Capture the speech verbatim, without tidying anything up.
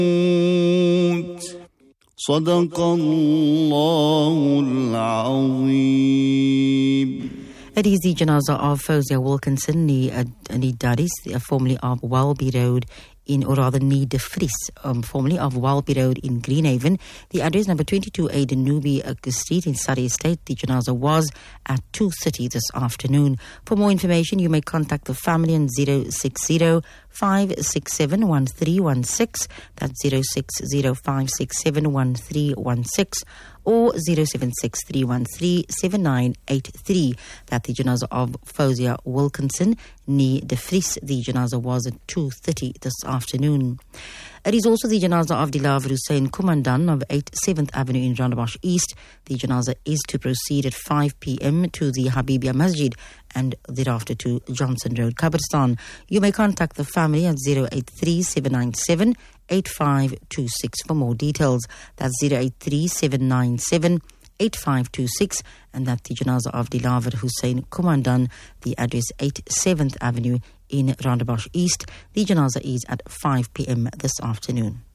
صدق الله العظيم. It is the janaza of Fawzia Wilkinson, ni uh, ni Dadis, uh, formerly of Welby Road in, or rather ni De Vries, um, formerly of Welby Road in Greenhaven. The address number twenty-two A Danube uh, Street in Surrey Estate. The janaza was at two thirty this afternoon. For more information, you may contact the family on zero six zero, five six seven, one three one six. That's zero six zero, five six seven, one three one six. Or zero seven six, three one three, seven nine eight three. That the janaza of Fawzia Wilkinson, ni De Vries. The janaza was at two thirty this afternoon. It is also the janaza of Dilawar Hussain Kumandan of eight seventh Avenue in Rondebosch East. The janaza is to proceed at five p.m. to the Habibia Masjid and thereafter to Johnson Road, Kabristan. You may contact the family at zero eight three, seven nine seven, eight five two six for more details. That's zero eight three, seven nine seven, eight five two six, and that's the janaza of Dilawar Hussain Kumandan, the address eight seventh Avenue in Rondebosch East. The janaza is at five p.m. this afternoon.